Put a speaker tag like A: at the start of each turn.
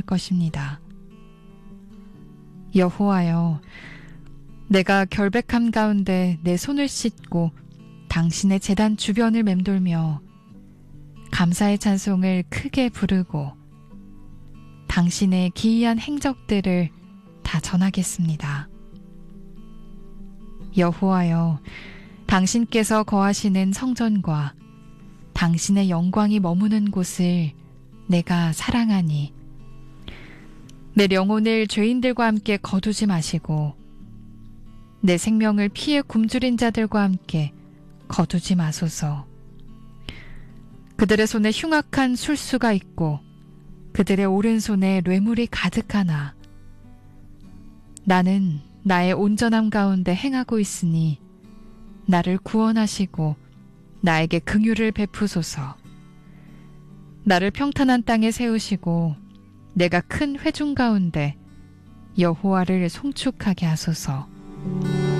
A: 않을 것입니다. 여호와여, 내가 결백함 가운데 내 손을 씻고 당신의 제단 주변을 맴돌며 감사의 찬송을 크게 부르고 당신의 기이한 행적들을 다 전하겠습니다. 여호와여, 당신께서 거하시는 성전과 당신의 영광이 머무는 곳을 내가 사랑하니 내 영혼을 죄인들과 함께 거두지 마시고 내 생명을 피해 굶주린 자들과 함께 거두지 마소서. 그들의 손에 흉악한 술수가 있고 그들의 오른손에 뇌물이 가득하나 나는 나의 온전함 가운데 행하고 있으니 나를 구원하시고 나에게 긍휼을 베푸소서. 나를 평탄한 땅에 세우시고 내가 큰 회중 가운데 여호와를 송축하게 하소서.